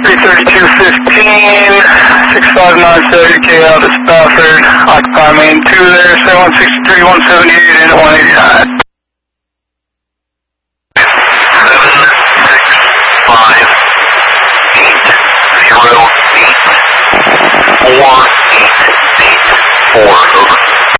33215, 6597 K out to Spofford, occupy main 2 there, 7163, 178 and 189. 765808484, over.